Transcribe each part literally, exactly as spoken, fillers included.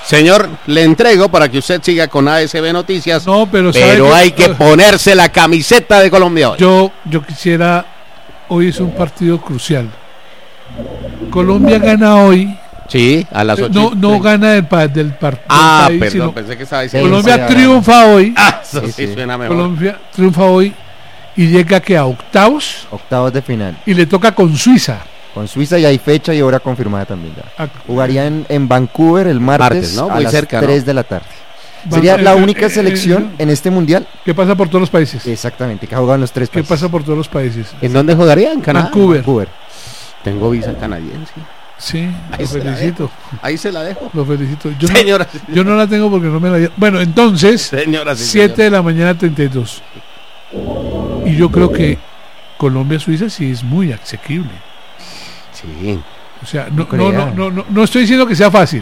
Señor, le entrego para que usted siga con A S B Noticias. No, pero, pero que, hay que ponerse la camiseta de Colombia hoy. Yo, yo quisiera, hoy es un partido crucial. Colombia gana hoy. Sí, a las ocho. No, no gana del, pa, del, par, ah, del país. Perdón, sino pensé que estaba diciendo. Colombia triunfa hoy. Ah, eso sí, sí suena mejor. Colombia triunfa hoy y llega que a octavos. Octavos de final. Y le toca con Suiza. Con Suiza ya hay fecha y hora confirmada también ya. Ah, Jugaría en, en Vancouver el martes, martes ¿no? Muy a cerca, las tres ¿no? de la tarde. Sería eh, la única eh, selección eh, en este mundial que pasa por todos los países. Exactamente, que ha jugado en los tres países. Que pasa por todos los países. ¿En dónde jugaría? ¿En Canadá? Vancouver. Vancouver. Tengo visa canadiense. Sí, ahí lo felicito. Ahí se la dejo. Lo felicito. Yo Señora, no, yo no la tengo porque no me la dieron. Bueno, entonces, Señora, sí, siete señora. de la mañana, treinta y dos. Y yo creo que Colombia-Suiza sí es muy asequible. Sí. O sea, no, no, no, no, no, no estoy diciendo que sea fácil.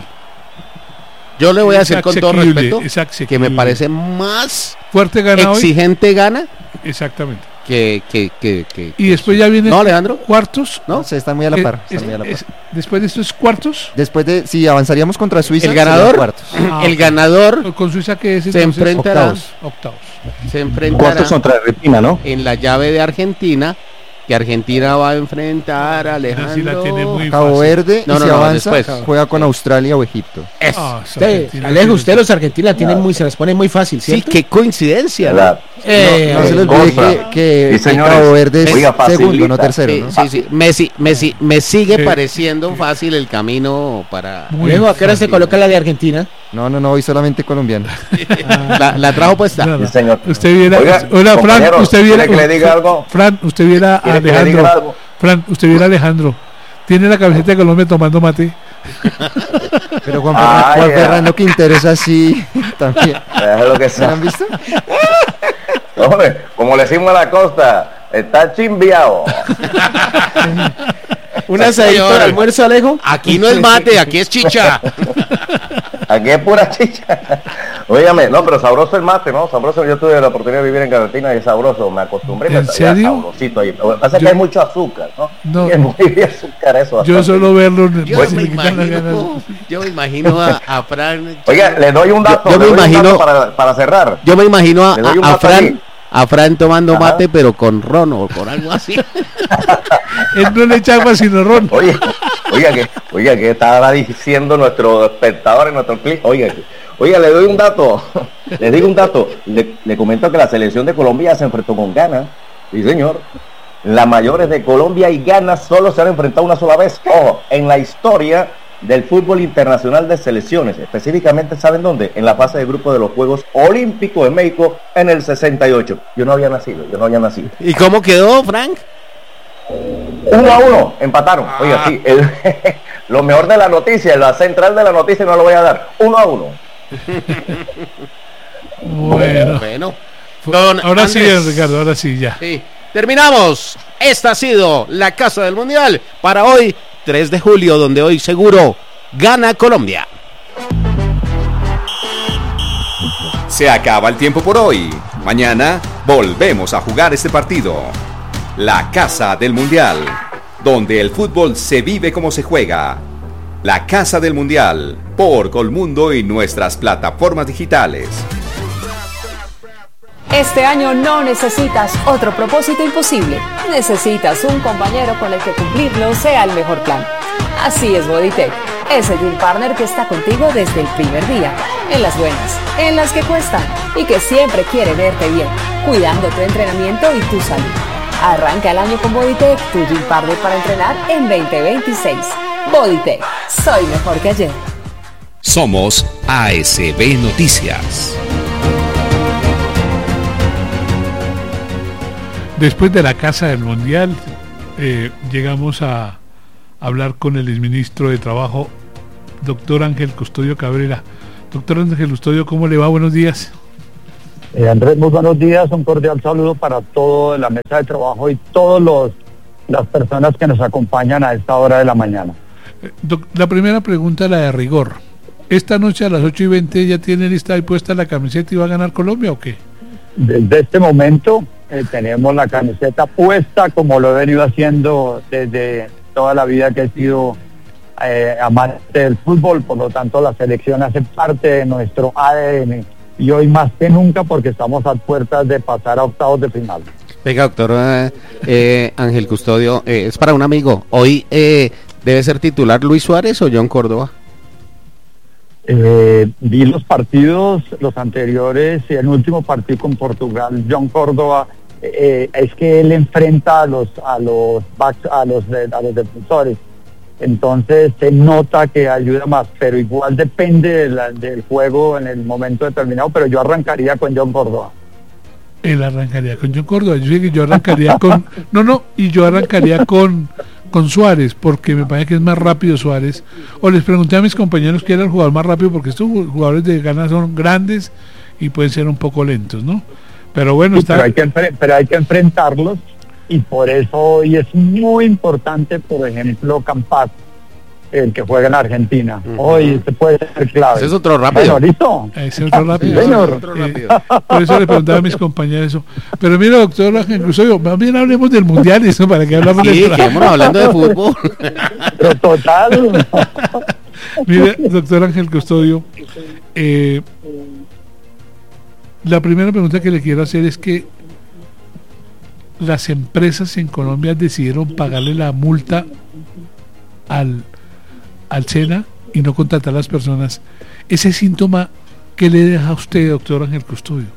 Yo le voy a decir con todo respeto que me parece más fuerte gana exigente hoy. Gana. Exactamente. Que, que, que, que, y después ya viene no, Alejandro, cuartos, no, se está muy a la par, es, está muy a la par. Es, después de estos cuartos, después de si avanzaríamos contra Suiza, el ganador, cuartos. Ah, el ganador con Suiza que es se enfrentará octavos. octavos. Se enfrentará cuartos contra Argentina, ¿no? En la llave de Argentina, que Argentina va a enfrentar a Alejandro. Sí, la tiene muy Cabo Verde no, y no, si no, avanza después. juega con Australia o Egipto. Oh, usted, Alejo, usted los Argentina tienen muy, se les pone muy fácil, ¿cierto? Sí, qué coincidencia. ¿no? Eh, no, no se les olvide que, que, sí, que Cabo Verde es oiga, segundo, no tercero. Sí, ¿no? sí, sí. Me, me, me sigue sí. pareciendo fácil el camino para. Alejo, ¿a qué hora se coloca la de Argentina? No, no, no, hoy solamente colombiana. la, la trajo puesta. No, no. Sí, señor. Usted viera, oiga, hola, Fran, usted viera, que le diga algo? Fran, usted viera a Alejandro. Fran, usted viera a Alejandro. Tiene la camiseta de Colombia tomando mate. Pero Juan, ah, Juan yeah. Fernando Quintero es así también. Es lo que ¿Se han visto? Hombre, como le decimos a la costa, está chimbiado. ¿Un asadito de almuerzo, Alejo? Aquí no es mate, aquí es chicha. Aquí es pura chicha. Óigame, no, pero sabroso el mate, ¿no? Sabroso, yo tuve la oportunidad de vivir en Argentina y es sabroso, me acostumbré. ¿En serio? Sabrosito ahí. Lo que pasa es que hay mucho azúcar, ¿no? No. Es muy azúcar eso. Yo solo verlo. Yo, pues, me, imagino, yo me imagino a, a Fran. Oiga, le doy un dato. Yo, yo me imagino para, para cerrar. Yo me imagino a, a, a Fran. A Fran tomando Ajá. mate, pero con ron o con algo así. Él no le echa agua sino ron. Oye, oiga que, oiga que estaba diciendo nuestro espectador en nuestro clip. Oiga, oiga, le doy un dato. Le digo un dato. Le, le comento que la selección de Colombia se enfrentó con Ghana. Sí, señor. Las mayores de Colombia y Ghana solo se han enfrentado una sola vez. Ojo, en la historia del fútbol internacional de selecciones, específicamente, ¿saben dónde? En la fase de grupo de los Juegos Olímpicos de México en el sesenta y ocho. Yo no había nacido, yo no había nacido. ¿Y cómo quedó, Frank? Uno a uno, empataron. Ah. Oiga, sí, el, lo mejor de la noticia, la central de la noticia no lo voy a dar. Uno a uno. Bueno, bueno. Don ahora Andrés. Sí, Ricardo, ahora sí, ya. Sí. Terminamos. Esta ha sido la Casa del Mundial para hoy, tres de julio, donde hoy seguro gana Colombia. Se acaba el tiempo por hoy. Mañana volvemos a jugar este partido. La Casa del Mundial, donde el fútbol se vive como se juega. La Casa del Mundial, por Colmundo y nuestras plataformas digitales. Este año no necesitas otro propósito imposible. Necesitas un compañero con el que cumplirlo sea el mejor plan. Así es Bodytech, ese deal partner que está contigo desde el primer día. En las buenas, en las que cuestan y que siempre quiere verte bien, cuidando tu entrenamiento y tu salud. Arranca el año con Bodytech, tu deal partner para entrenar en veinte veintiséis. Bodytech, soy mejor que ayer. Somos A S B Noticias. Después de la Casa del Mundial, eh, llegamos a hablar con el exministro de Trabajo, doctor Ángel Custodio Cabrera. Doctor Ángel Custodio, ¿cómo le va? Buenos días. Eh, Andrés, muy buenos días. Un cordial saludo para toda la mesa de trabajo y todas las personas que nos acompañan a esta hora de la mañana. Eh, doc, la primera pregunta, la de rigor. ¿Esta noche a las ocho y veinte ya tiene lista y puesta la camiseta y va a ganar Colombia o qué? Desde este momento eh, tenemos la camiseta puesta como lo he venido haciendo desde toda la vida que he sido eh, amante del fútbol, por lo tanto la selección hace parte de nuestro A D N y hoy más que nunca porque estamos a puertas de pasar a octavos de final. Venga, doctor eh, eh, Ángel Custodio, eh, es para un amigo. Hoy eh, debe ser titular Luis Suárez o John Córdoba. Eh, vi los partidos, los anteriores, y el último partido con Portugal, John Córdoba, eh, es que él enfrenta a los a los backs, a los a los defensores, entonces se nota que ayuda más, pero igual depende de la, del juego en el momento determinado, pero yo arrancaría con John Córdoba. Él arrancaría con John Córdoba, yo, yo arrancaría con, no, no, y yo arrancaría con con Suárez, porque me parece que es más rápido Suárez. O les pregunté a mis compañeros quién era el jugador más rápido, porque estos jugadores de Ghana son grandes y pueden ser un poco lentos, ¿no? Pero bueno, sí, está... pero, hay que, pero hay que enfrentarlos, y por eso hoy es muy importante, por ejemplo, Campas, el que juega en Argentina. Uh-huh. Hoy este puede ser clave. Ese es otro rápido. Bueno, ¿listo? Ese es otro rápido. Sí, señor. Otro rápido. Eh, por eso le preguntaba a mis compañeros eso. Pero mira, doctor, incluso más bien hablemos del mundial y eso, para que hablamos sí, del... Sí, quedemos hablando de fútbol. Pero total. Mire, doctor Ángel Custodio, eh, la primera pregunta que le quiero hacer es que las empresas en Colombia decidieron pagarle la multa al al SENA y no contratar a las personas. ¿Ese síntoma qué le deja a usted, doctor Ángel Custodio?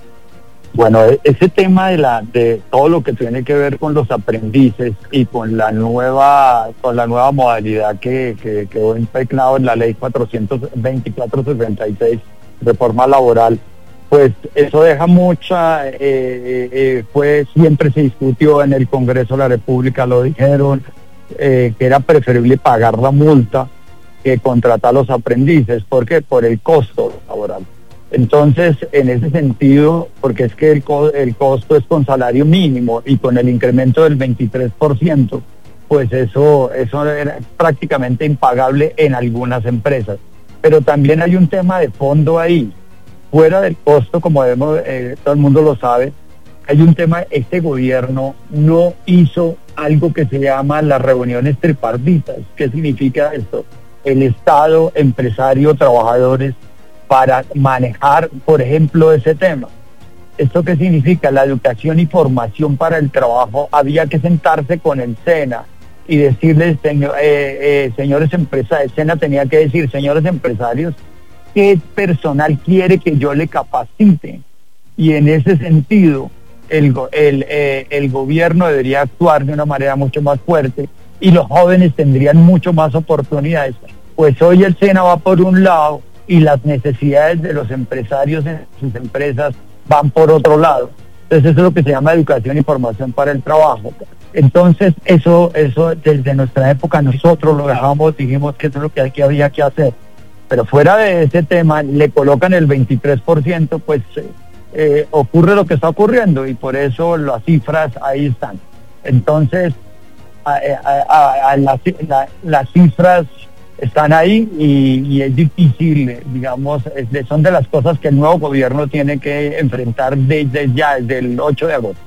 Bueno, ese tema de la de todo lo que tiene que ver con los aprendices y con la nueva con la nueva modalidad que, que quedó impregnado en la ley cuatrocientos veinticuatro sesenta y seis, reforma laboral, pues eso deja mucha, eh, eh, fue siempre se discutió en el Congreso de la República, lo dijeron, Eh, que era preferible pagar la multa que contratar a los aprendices. ¿Por qué? Por el costo laboral. Entonces, en ese sentido, porque es que el, co el costo es con salario mínimo y con el incremento del veintitrés por ciento, pues eso, eso era prácticamente impagable en algunas empresas. Pero también hay un tema de fondo ahí. Fuera del costo, como debemos, eh, todo el mundo lo sabe, hay un tema, este gobierno no hizo algo que se llama las reuniones tripartitas. ¿Qué significa esto? El Estado, empresario, trabajadores, para manejar, por ejemplo, ese tema. ¿Esto qué significa? La educación y formación para el trabajo. Había que sentarse con el SENA y decirles, señor, eh, eh, señores empresarios, el SENA tenía que decir, señores empresarios, ¿qué personal quiere que yo le capacite? Y en ese sentido, el, el, eh, el gobierno debería actuar de una manera mucho más fuerte y los jóvenes tendrían mucho más oportunidades. Pues hoy el SENA va por un lado y las necesidades de los empresarios en sus empresas van por otro lado. Entonces eso es lo que se llama educación y formación para el trabajo. Entonces eso eso desde nuestra época nosotros lo dejamos, dijimos que eso es lo que aquí había que hacer. Pero fuera de ese tema le colocan el veintitrés por ciento, pues eh, ocurre lo que está ocurriendo y por eso las cifras ahí están. Entonces a, a, a, a la, la, las cifras están ahí y, y es difícil, digamos, es, son de las cosas que el nuevo gobierno tiene que enfrentar desde ya, desde el ocho de agosto.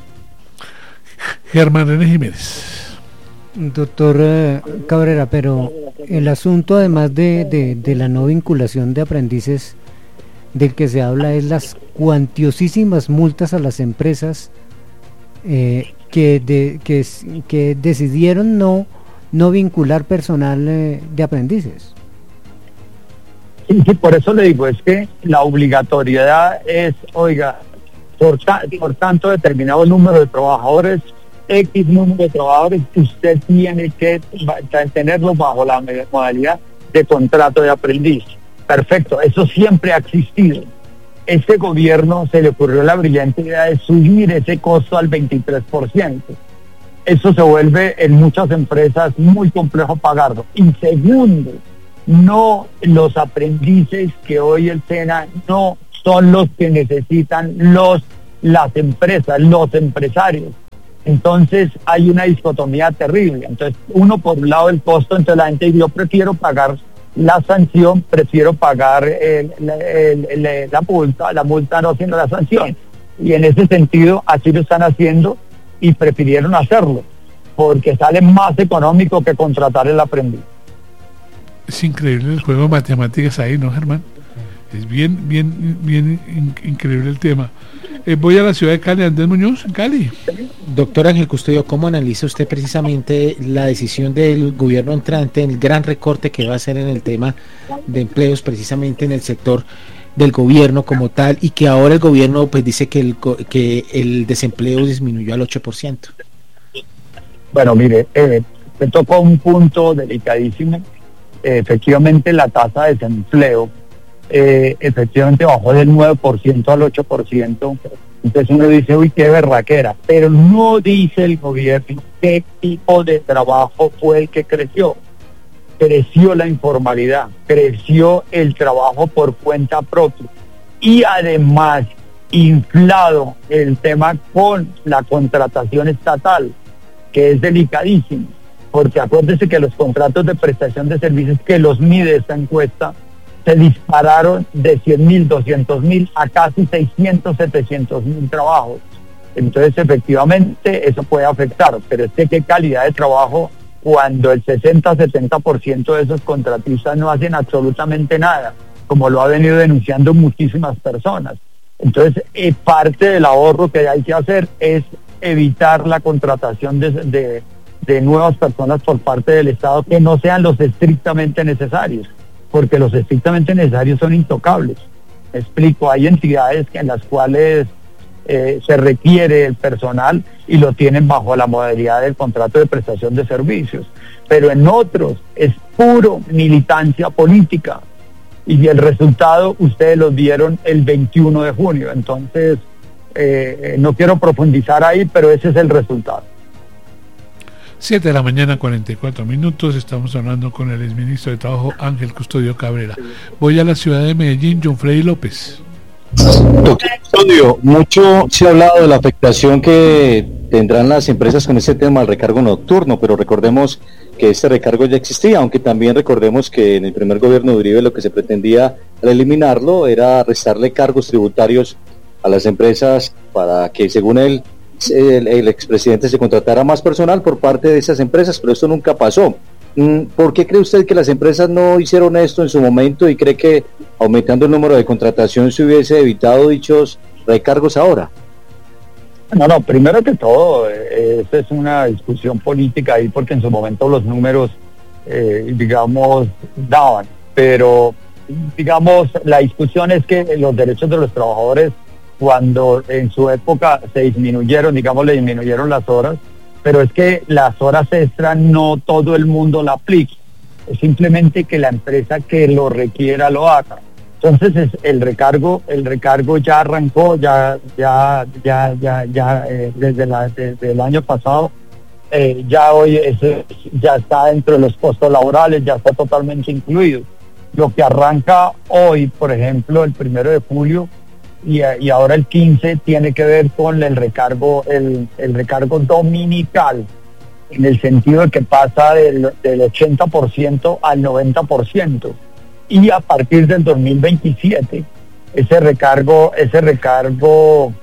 Germán René Jiménez. Doctor eh, Cabrera, pero el asunto además de, de, de la no vinculación de aprendices del que se habla es las cuantiosísimas multas a las empresas eh, que, de, que, que decidieron no no vincular personal eh, de aprendices. Sí, sí, por eso le digo, es que la obligatoriedad es, oiga, por, ta, por tanto determinado número de trabajadores, X número de trabajadores, usted tiene que tenerlo bajo la modalidad de contrato de aprendiz. Perfecto, eso siempre ha existido. Este gobierno se le ocurrió la brillante idea de subir ese costo al veintitrés por ciento. Eso se vuelve en muchas empresas muy complejo pagarlo. Y segundo, no los aprendices que hoy el SENA no son los que necesitan los las empresas, los empresarios. Entonces hay una dicotomía terrible. Entonces uno por un lado el costo, entonces la gente dice, yo prefiero pagar la sanción, prefiero pagar el, el, el, la multa, la multa no siendo la sanción. Y en ese sentido así lo están haciendo y prefirieron hacerlo porque sale más económico que contratar el aprendiz. Es increíble el juego de matemáticas ahí, ¿no, Germán? Es bien, bien, bien in- increíble el tema. Eh, voy a la ciudad de Cali, Andrés Muñoz, en Cali. Doctor Ángel Custodio, ¿cómo analiza usted precisamente la decisión del gobierno entrante, el gran recorte que va a hacer en el tema de empleos, precisamente en el sector del gobierno como tal, y que ahora el gobierno pues dice que el, que el desempleo disminuyó al ocho por ciento? Bueno, mire, eh, me tocó un punto delicadísimo. Eh, efectivamente, la tasa de desempleo eh, efectivamente bajó del nueve por ciento al ocho por ciento. Entonces uno dice, uy, qué berraquera, pero no dice el gobierno qué tipo de trabajo fue el que creció. Creció la informalidad, creció el trabajo por cuenta propia y además inflado el tema con la contratación estatal, que es delicadísimo, porque acuérdense que los contratos de prestación de servicios que los mide esta encuesta se dispararon de cien mil, doscientos mil a casi seiscientos, setecientos mil trabajos. Entonces efectivamente eso puede afectar, pero es que qué calidad de trabajo cuando el sesenta, setenta por ciento de esos contratistas no hacen absolutamente nada, como lo ha venido denunciando muchísimas personas. Entonces eh, parte del ahorro que hay que hacer es evitar la contratación de, de, de nuevas personas por parte del Estado que no sean los estrictamente necesarios, porque los estrictamente necesarios son intocables. Me explico, hay entidades en las cuales eh, se requiere el personal y lo tienen bajo la modalidad del contrato de prestación de servicios, pero en otros es puro militancia política y el resultado ustedes lo vieron el veintiuno de junio, entonces eh, no quiero profundizar ahí, pero ese es el resultado. siete de la mañana, cuarenta y cuatro minutos, estamos hablando con el exministro de Trabajo Ángel Custodio Cabrera. Voy a la ciudad de Medellín, John Freddy López. Doctor Custodio, mucho se ha hablado de la afectación que tendrán las empresas con este tema del recargo nocturno, pero recordemos que este recargo ya existía, aunque también recordemos que en el primer gobierno de Uribe lo que se pretendía al eliminarlo era restarle cargos tributarios a las empresas para que, según él, el, el expresidente se contratara más personal por parte de esas empresas, pero esto nunca pasó. ¿Por qué cree usted que las empresas no hicieron esto en su momento y cree que aumentando el número de contratación se hubiese evitado dichos recargos ahora? No, no, primero que todo, eh, esta es una discusión política ahí porque en su momento los números, eh, digamos, daban, pero, digamos, la discusión es que los derechos de los trabajadores, cuando en su época se disminuyeron, digamos, le disminuyeron las horas, pero es que las horas extras no todo el mundo la aplica, es simplemente que la empresa que lo requiera lo haga. Entonces es el recargo, el recargo ya arrancó, ya, ya, ya, ya, ya eh, desde, la, desde el año pasado, eh, ya hoy ese, ya está dentro de los costos laborales, ya está totalmente incluido. Lo que arranca hoy, por ejemplo, el primero de julio y, y ahora el quince, tiene que ver con el recargo, el, el recargo dominical, en el sentido de que pasa del, del ochenta por ciento al noventa por ciento. Y a partir del dos mil veintisiete ese recargo, ese recargo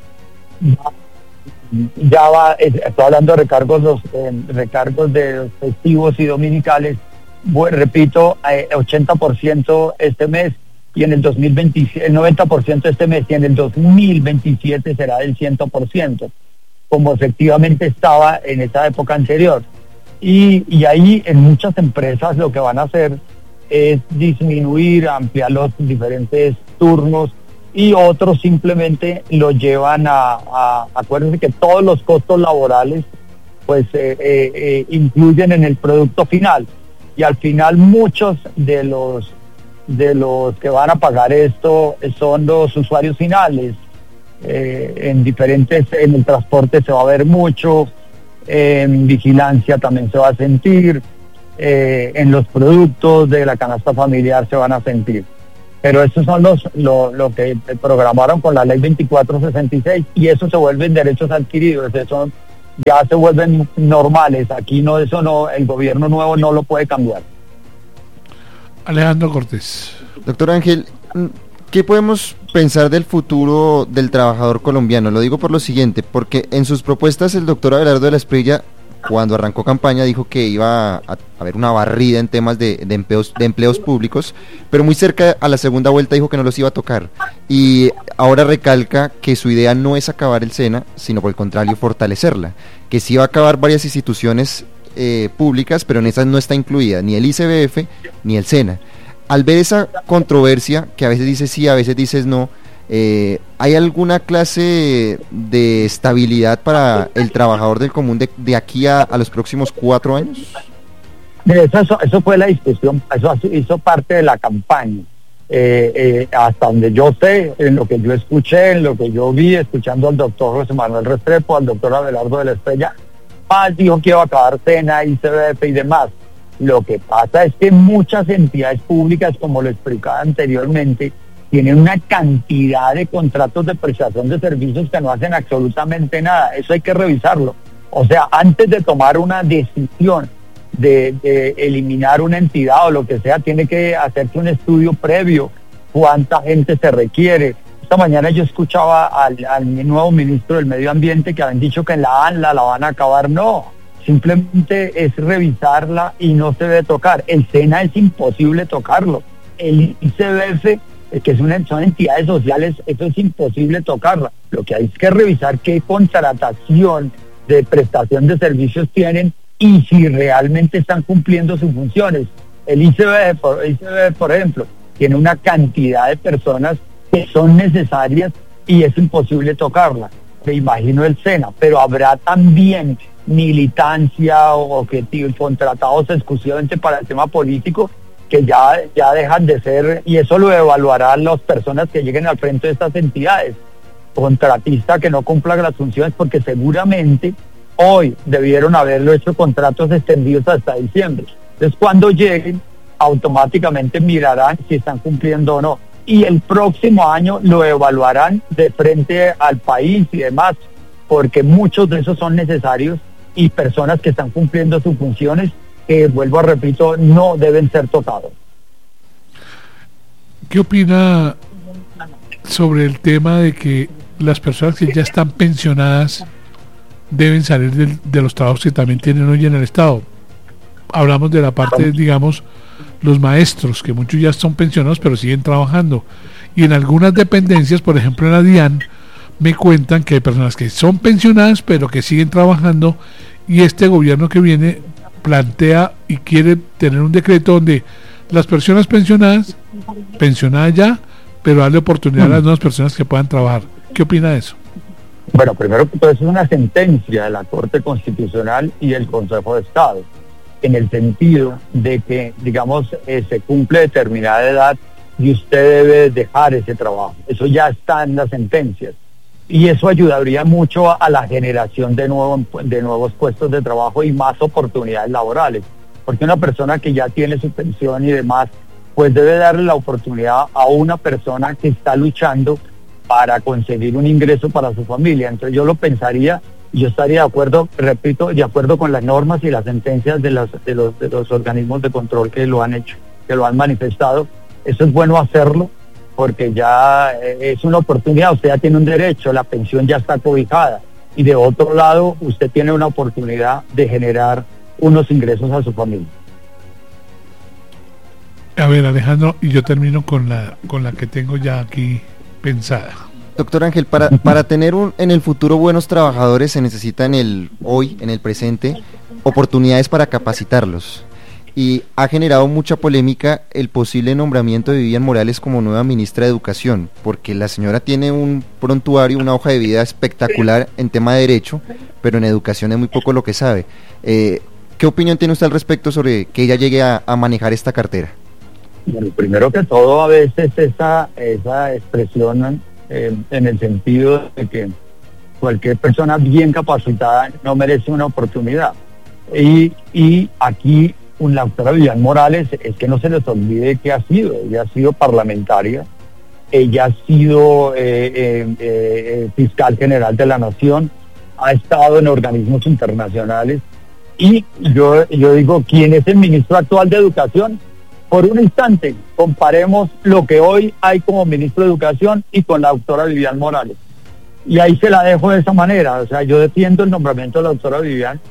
ya va, estoy hablando de recargos, los eh, recargos de los festivos y dominicales, bueno, repito, eh, ochenta por ciento este mes y en el dos mil veintisiete, el noventa por ciento este mes y en el dos mil veintisiete será del cien por ciento, como efectivamente estaba en esa época anterior. Y, y ahí en muchas empresas lo que van a hacer es disminuir, ampliar los diferentes turnos y otros simplemente lo llevan a, a acuérdense que todos los costos laborales pues eh, eh, eh, incluyen en el producto final y al final muchos de los de los que van a pagar esto son los usuarios finales. Eh, en diferentes, en el transporte se va a ver mucho, en vigilancia también se va a sentir. Eh, en los productos de la canasta familiar se van a sentir. Pero esos son los lo, lo que programaron con la ley veinticuatro sesenta y seis y eso se vuelven derechos adquiridos, eso ya se vuelven normales. Aquí no, eso no, el gobierno nuevo no lo puede cambiar. Alejandro Cortés. Doctor Ángel, ¿qué podemos pensar del futuro del trabajador colombiano? Lo digo por lo siguiente, porque en sus propuestas el doctor Abelardo de la Espriella cuando arrancó campaña dijo que iba a, a haber una barrida en temas de, de, empleos, de empleos públicos, pero muy cerca a la segunda vuelta dijo que no los iba a tocar, y ahora recalca que su idea no es acabar el SENA, sino por el contrario fortalecerla, que sí va a acabar varias instituciones eh, públicas, pero en esas no está incluida ni el I C B F ni el SENA. Al ver esa controversia, que a veces dices sí, a veces dices no, eh, ¿hay alguna clase de estabilidad para el trabajador del común de, de aquí a, a los próximos cuatro años? Eso, eso, eso fue la discusión, eso hizo parte de la campaña. Eh, eh, hasta donde yo sé, en lo que yo escuché, en lo que yo vi, escuchando al doctor José Manuel Restrepo, al doctor Abelardo de la Estrella, Paz dijo que iba a acabar SENA, I C B F y demás. Lo que pasa es que muchas entidades públicas, como lo explicaba anteriormente, tienen una cantidad de contratos de prestación de servicios que no hacen absolutamente nada. Eso hay que revisarlo. O sea, antes de tomar una decisión de, de eliminar una entidad o lo que sea, tiene que hacerse un estudio previo, cuánta gente se requiere. Esta mañana yo escuchaba al, al nuevo ministro del Medio Ambiente que habían dicho que en la ANLA la van a acabar. No, simplemente es revisarla y no se debe tocar. El SENA es imposible tocarlo. El I C B F, que es una, son entidades sociales, eso es imposible tocarla. Lo que hay es que revisar qué contratación de prestación de servicios tienen y si realmente están cumpliendo sus funciones. El I C B F, por, I C B F, por ejemplo, tiene una cantidad de personas que son necesarias y es imposible tocarla. Me imagino el SENA, pero habrá también militancia o objetivos contratados exclusivamente para el tema político que ya, ya dejan de ser, y eso lo evaluarán las personas que lleguen al frente de estas entidades. Contratista que no cumpla las funciones, porque seguramente hoy debieron haberlo hecho contratos extendidos hasta diciembre. Entonces cuando lleguen, automáticamente mirarán si están cumpliendo o no. Y el próximo año lo evaluarán de frente al país y demás, porque muchos de esos son necesarios y personas que están cumpliendo sus funciones, que vuelvo a repito, no deben ser tocados. ¿Qué opina sobre el tema de que las personas que ya están pensionadas deben salir de, de los trabajos que también tienen hoy en el Estado? Hablamos de la parte, digamos, los maestros, que muchos ya son pensionados pero siguen trabajando, y en algunas dependencias, por ejemplo en la DIAN, me cuentan que hay personas que son pensionadas pero que siguen trabajando, y este gobierno que viene plantea y quiere tener un decreto donde las personas pensionadas, pensionadas ya, pero darle oportunidad a las nuevas personas que puedan trabajar. ¿Qué opina de eso? Bueno, primero que todo, es una sentencia de la Corte Constitucional y del Consejo de Estado, en el sentido de que, digamos, eh, se cumple determinada edad y usted debe dejar ese trabajo. Eso ya está en las sentencias. Y eso ayudaría mucho a, a la generación de, nuevo, de nuevos puestos de trabajo y más oportunidades laborales. Porque una persona que ya tiene su pensión y demás, pues debe darle la oportunidad a una persona que está luchando para conseguir un ingreso para su familia. Entonces yo lo pensaría, y yo estaría de acuerdo, repito, de acuerdo con las normas y las sentencias de los, de los, de los organismos de control que lo han hecho, que lo han manifestado. Eso es bueno hacerlo, porque ya es una oportunidad, usted ya tiene un derecho, la pensión ya está cobijada, y de otro lado usted tiene una oportunidad de generar unos ingresos a su familia. A ver, Alejandro, y yo termino con la con la que tengo ya aquí pensada. Doctor Ángel, para, para tener un, en el futuro buenos trabajadores se necesita en el hoy, en el presente, oportunidades para capacitarlos. Y ha generado mucha polémica el posible nombramiento de Vivian Morales como nueva ministra de Educación, porque la señora tiene un prontuario, una hoja de vida espectacular en tema de derecho, pero en educación es muy poco lo que sabe. Eh, ¿Qué opinión tiene usted al respecto sobre que ella llegue a, a manejar esta cartera? Bueno, primero que todo, a veces esa, esa expresión eh, en el sentido de que cualquier persona bien capacitada no merece una oportunidad. Y, y aquí la doctora Vivian Morales, es que no se les olvide que ha sido, ella ha sido parlamentaria, ella ha sido eh, eh, eh, fiscal general de la Nación, ha estado en organismos internacionales, y yo, yo digo, ¿quién es el ministro actual de Educación? Por un instante, comparemos lo que hoy hay como ministro de Educación y con la doctora Vivian Morales. Y ahí se la dejo de esa manera, o sea, yo defiendo el nombramiento de la doctora Vivian,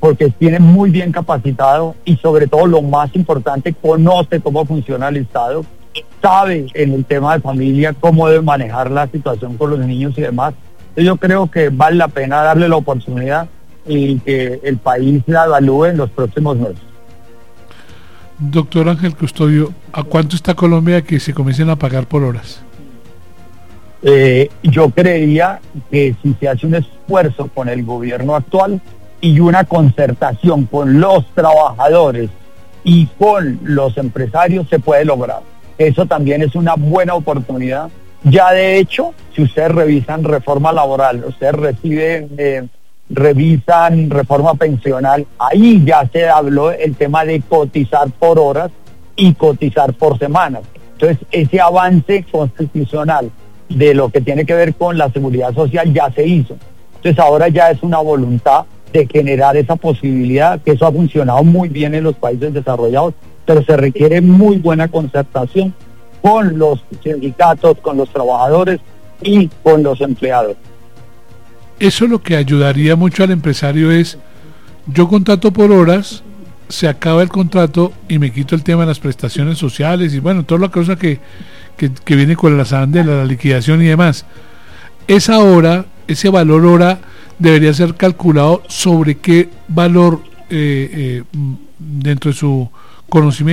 porque tiene muy bien capacitado y sobre todo lo más importante, conoce cómo funciona el Estado, sabe en el tema de familia cómo debe manejar la situación con los niños y demás. Yo creo que vale la pena darle la oportunidad y que el país la evalúe en los próximos meses. Doctor Ángel Custodio, ¿a cuánto está Colombia que se comiencen a pagar por horas? Eh, yo creería que si se hace un esfuerzo con el gobierno actual y una concertación con los trabajadores y con los empresarios, se puede lograr. Eso también es una buena oportunidad. Ya de hecho, si ustedes revisan reforma laboral, ustedes reciben, eh, revisan reforma pensional, ahí ya se habló el tema de cotizar por horas y cotizar por semanas. Entonces, ese avance constitucional de lo que tiene que ver con la seguridad social ya se hizo. Entonces, ahora ya es una voluntad de generar esa posibilidad, que eso ha funcionado muy bien en los países desarrollados, pero se requiere muy buena concertación con los sindicatos, con los trabajadores y con los empleados. Eso lo que ayudaría mucho al empresario es, yo contrato por horas, se acaba el contrato y me quito el tema de las prestaciones sociales y bueno, toda la cosa que, que, que viene con la arandela, la liquidación y demás. Esa hora, ese valor hora debería ser calculado sobre qué valor eh, eh, dentro de su conocimiento